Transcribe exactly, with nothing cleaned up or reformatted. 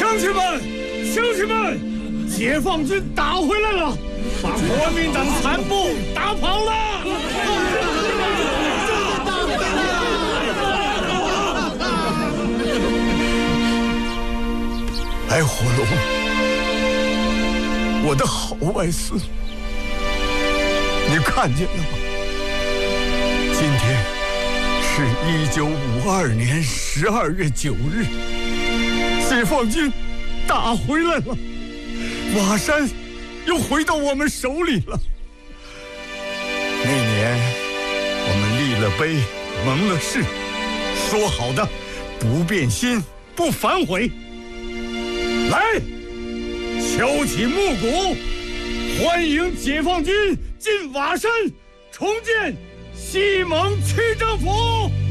乡亲们，乡亲们，解放军打回来了，把国民党残部打跑了。 来，火龙，我的好外孙，你看见了吗？今天是一九五二年十二月九日，解放军打回来了，瓦山又回到我们手里了。那年我们立了碑，盟了誓，说好的不变心，不反悔。来，敲起木鼓，欢迎解放军进瓦山，重建西蒙区政府。